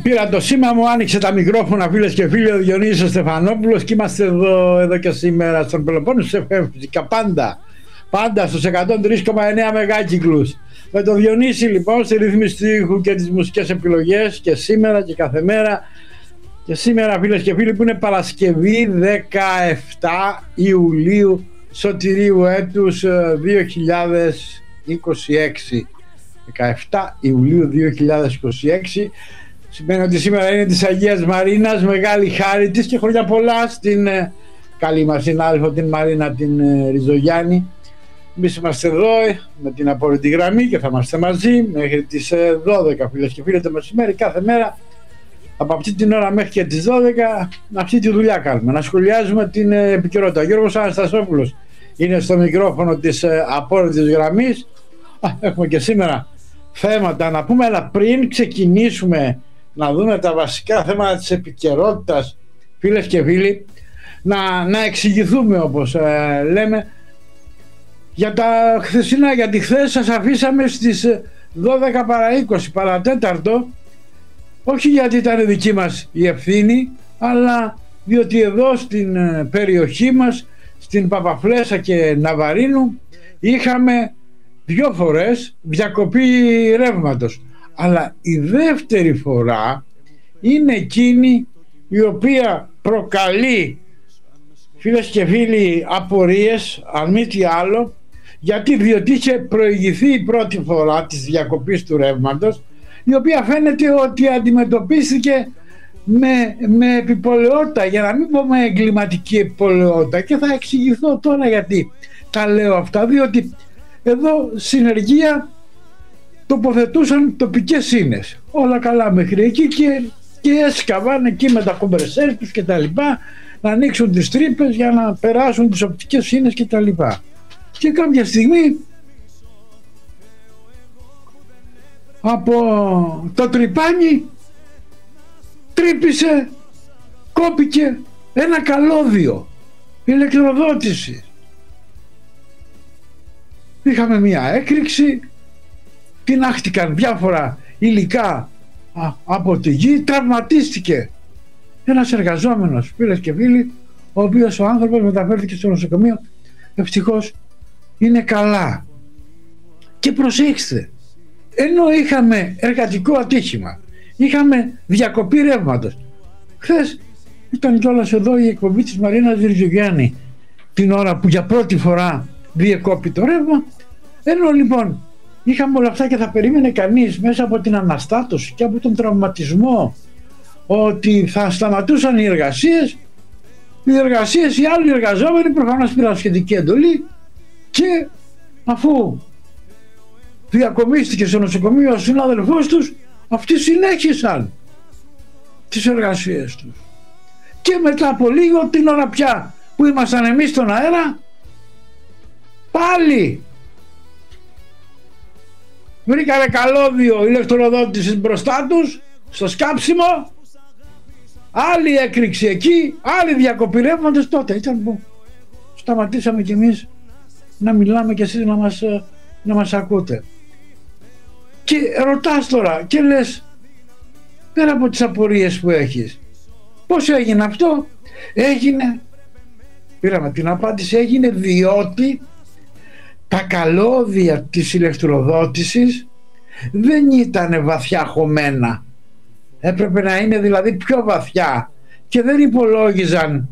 Πήρα το σήμα μου, άνοιξε τα μικρόφωνα, φίλες και φίλοι, ο Διονύσης Στεφανόπουλος, και είμαστε εδώ και σήμερα στον Πελοπόννησο φυσικά πάντα στους 103,9 μεγάκυκλους. Με τον Διονύση λοιπόν στη ρύθμιση του ήχου και τις μουσικές επιλογές, και σήμερα και κάθε μέρα. Και σήμερα, φίλες και φίλοι, που είναι Παρασκευή 17 Ιουλίου Σωτηρίου έτους 2026. 17 Ιουλίου 2026. Σημαίνει ότι σήμερα είναι της Αγίας Μαρίνας, μεγάλη χάρη της, και χρόνια πολλά στην καλή μας συνάδελφο την Μαρίνα την Ριζογιάννη. Εμείς είμαστε εδώ με την απόρριτη γραμμή και θα είμαστε μαζί μέχρι τις 12, φίλες και φίλοι, το μεσημέρι κάθε μέρα. Από αυτή την ώρα μέχρι και τις 12 αυτή τη δουλειά κάνουμε, να σχολιάζουμε την επικαιρότητα. Ο Γιώργος Αναστασόπουλος είναι στο μικρόφωνο της απόρριτης γραμμής. Έχουμε και σήμερα θέματα να πούμε, αλλά πριν ξεκινήσουμε να δούμε τα βασικά θέματα της επικαιρότητας, φίλες και φίλοι, να εξηγηθούμε, όπως λέμε, για τα χθεσινά. Γιατί χθες σας αφήσαμε στις 12 παρά 20 παρατέταρτο, όχι γιατί ήταν δική μας η ευθύνη, αλλά διότι εδώ στην περιοχή μας, στην Παπαφλέσσα και Ναβαρίνου, είχαμε 2 φορές διακοπή ρεύματος. Αλλά η δεύτερη φορά είναι εκείνη η οποία προκαλεί, φίλες και φίλοι, απορίες, αν μη τι άλλο, διότι είχε προηγηθεί η πρώτη φορά της διακοπής του ρεύματος, η οποία φαίνεται ότι αντιμετωπίστηκε με επιπολαιότητα, για να μην πω με εγκληματική επιπολαιότητα, και θα εξηγηθώ τώρα γιατί τα λέω αυτά. Διότι εδώ συνεργεία τοποθετούσαν τοπικές σύνες, όλα καλά μέχρι εκεί, και έσκαβαν εκεί με τα κομπρεσέρ τους και τα λοιπά, να ανοίξουν τις τρύπες για να περάσουν τις οπτικές σύνες και τα λοιπά. Και κάποια στιγμή από το τρυπάνι τρύπησε, κόπηκε ένα καλώδιο ηλεκτροδότηση. Είχαμε μια έκρηξη, τινάχτηκαν διάφορα υλικά από τη γη, τραυματίστηκε ένας εργαζόμενος, φίλες και φίλοι, ο οποίος ο άνθρωπος μεταφέρθηκε στο νοσοκομείο, ευτυχώς είναι καλά. Και προσέξτε, ενώ είχαμε εργατικό ατύχημα, είχαμε διακοπή ρεύματος. Χθες ήταν κιόλας εδώ η εκπομπή της Μαρίνας Ριζογιάννη, την ώρα που για πρώτη φορά διεκόπη το ρεύμα. Ενώ λοιπόν είχαμε όλα αυτά και θα περίμενε κανείς μέσα από την αναστάτωση και από τον τραυματισμό ότι θα σταματούσαν οι εργασίες, οι άλλοι εργαζόμενοι προφανώς πήραν σχετική εντολή, και αφού διακομίστηκε στο νοσοκομείο ο συνάδελφός τους, αυτοί συνέχισαν τις εργασίες τους. Και μετά από λίγο, την ώρα πια που ήμασταν εμείς στον αέρα, πάλι βρήκανε καλώδιο ηλεκτροδότησης μπροστά τους στο σκάψιμο, άλλη έκρηξη εκεί, άλλη διακοπή ρεύματος. Τότε ήταν που σταματήσαμε κι εμείς να μιλάμε και εσείς να μας ακούτε. Και ρωτάς τώρα και λες, πέρα από τις απορίες που έχεις, πώς έγινε αυτό? Πήραμε την απάντηση, έγινε διότι τα καλώδια της ηλεκτροδότησης δεν ήταν βαθιά χωμένα. Έπρεπε να είναι δηλαδή πιο βαθιά, και δεν υπολόγιζαν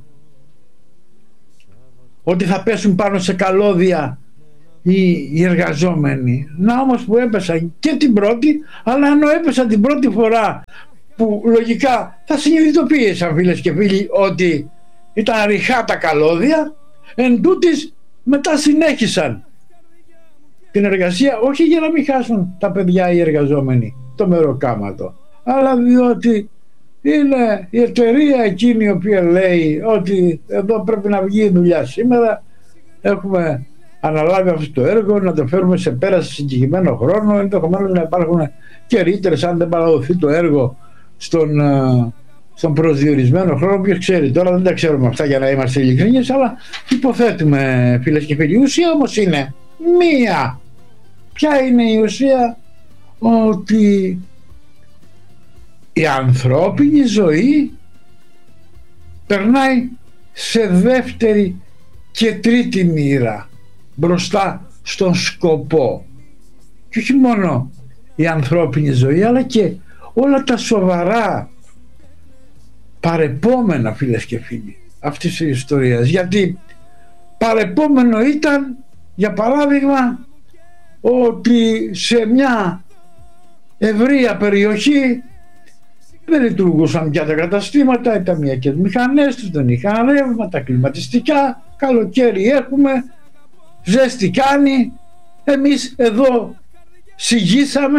ότι θα πέσουν πάνω σε καλώδια οι εργαζόμενοι. Να όμως που έπεσαν και την πρώτη, αλλά ενώ έπεσαν την πρώτη φορά που λογικά θα συνειδητοποίησαν, φίλες και φίλοι, ότι ήταν ριχά τα καλώδια, εν τούτης μετά συνέχισαν την εργασία, όχι για να μην χάσουν τα παιδιά οι εργαζόμενοι το μεροκάματο, αλλά διότι είναι η εταιρεία εκείνη η οποία λέει ότι εδώ πρέπει να βγει η δουλειά σήμερα, έχουμε αναλάβει αυτό το έργο, να το φέρουμε σε πέρα σε συγκεκριμένο χρόνο, ενδεχομένως να υπάρχουν και ρήτερες αν δεν παραδοθεί το έργο στον προσδιορισμένο χρόνο. Ποιος ξέρει, τώρα δεν τα ξέρουμε αυτά για να είμαστε ειλικρινείς, αλλά υποθέτουμε, φίλες και φίλοι. Η ουσία όμως είναι μία. Ποια είναι η ουσία? Ότι η ανθρώπινη ζωή περνάει σε δεύτερη και τρίτη μοίρα μπροστά στον σκοπό. Και όχι μόνο η ανθρώπινη ζωή, αλλά και όλα τα σοβαρά παρεπόμενα, φίλες και φίλοι, αυτής της ιστορίας. Γιατί παρεπόμενο ήταν, για παράδειγμα, ότι σε μια ευρεία περιοχή δεν λειτουργούσαν πια τα καταστήματα, οι ταμιακές μηχανές τους δεν είχαν ρεύμα, τα κλιματιστικά, καλοκαίρι έχουμε, ζέστη κάνει, εμείς εδώ συγγύσαμε.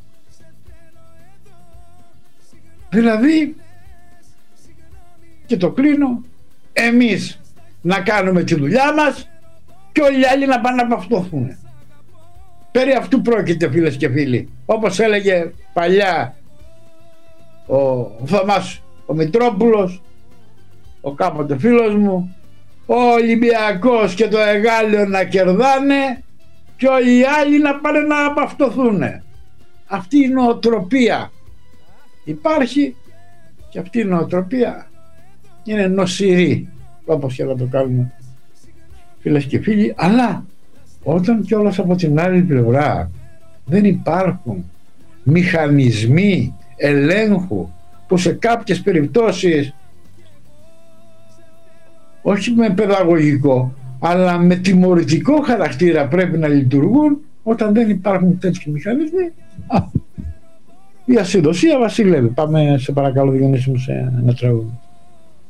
Δηλαδή, και το κλείνω, εμείς να κάνουμε τη δουλειά μας και όλοι οι άλλοι να πάνε να παυτωθούν. Περί αυτού πρόκειται, φίλες και φίλοι. Όπως έλεγε παλιά ο Θωμάς ο Μητρόπουλος, ο κάποτε φίλος μου, ο Ολυμπιακός και το Εγάλεο να κερδάνε και όλοι οι άλλοι να πάνε να απαυτωθούν. Αυτή η νοοτροπία υπάρχει και αυτή η νοοτροπία είναι νοσηρή, όπως και να το κάνουμε, φίλες και φίλοι. Αλλά όταν κιόλας από την άλλη πλευρά δεν υπάρχουν μηχανισμοί ελέγχου που σε κάποιες περιπτώσεις, όχι με παιδαγωγικό αλλά με τιμωρητικό χαρακτήρα, πρέπει να λειτουργούν, όταν δεν υπάρχουν τέτοιοι μηχανισμοί, η ασυδοσία βασιλεύει. Πάμε, σε παρακαλώ, Διονύση μου, σε ένα τραγούδι.